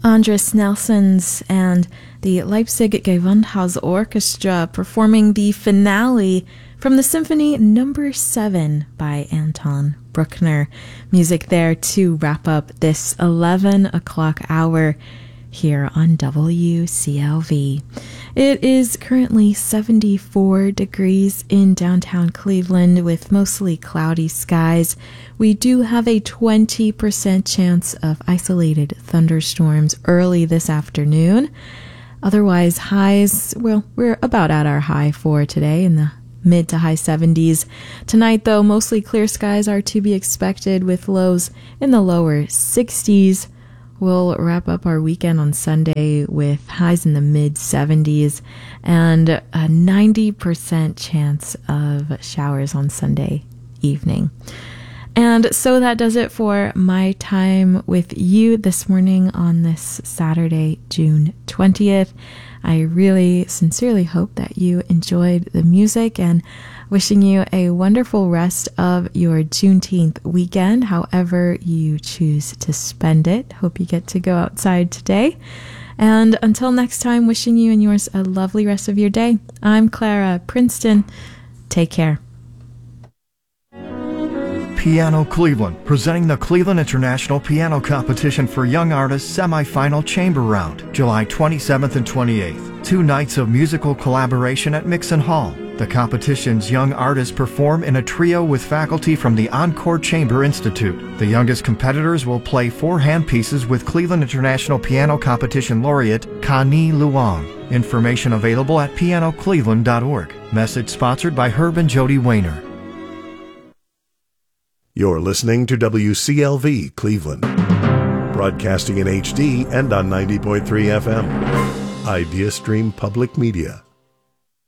Andres Nelsons and the Leipzig Gewandhaus Orchestra performing the finale from the Symphony No. 7 by Anton Bruckner. Music there to wrap up this 11 o'clock hour here on WCLV. It is currently 74 degrees in downtown Cleveland with mostly cloudy skies. We do have a 20% chance of isolated thunderstorms early this afternoon. Otherwise, highs, well, we're about at our high for today in the mid to high 70s. Tonight, though, mostly clear skies are to be expected with lows in the lower 60s. We'll wrap up our weekend on Sunday with highs in the mid 70s and a 90% chance of showers on Sunday evening. And so that does it for my time with you this morning on this Saturday, June 20th. I really sincerely hope that you enjoyed the music and wishing you a wonderful rest of your Juneteenth weekend, however you choose to spend it. Hope you get to go outside today. And until next time, wishing you and yours a lovely rest of your day. I'm Clara Princeton. Take care. Piano Cleveland, presenting the Cleveland International Piano Competition for Young Artists Semifinal Chamber Round, July 27th and 28th. 2 nights of musical collaboration at Mixon Hall. The competition's young artists perform in a trio with faculty from the Encore Chamber Institute. The youngest competitors will play 4 handpieces with Cleveland International Piano Competition laureate Connie Luong. Information available at pianocleveland.org. Message sponsored by Herb and Jody Wayner. You're listening to WCLV Cleveland, broadcasting in HD and on 90.3 FM. Idea Stream Public Media.